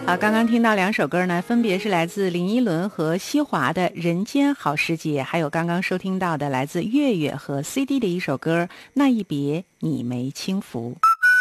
好，刚刚听到两首歌呢，分别是来自林依轮和西华的《人间好世界》，还有刚刚收听到的来自月月和 CD 的一首歌《那一别你没轻浮》。